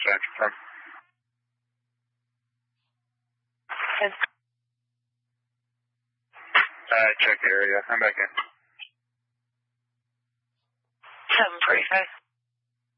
dispatch from? Check the area. I'm back in. 745.